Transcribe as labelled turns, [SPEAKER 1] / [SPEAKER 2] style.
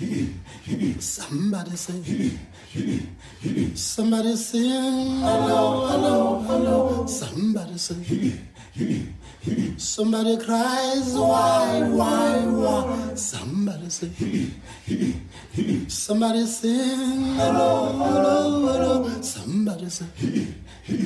[SPEAKER 1] Somebody say, somebody sing, hello, hello, hello. Somebody say, somebody cries, why? Somebody say, somebody sing, hello, hello, hello. Somebody say,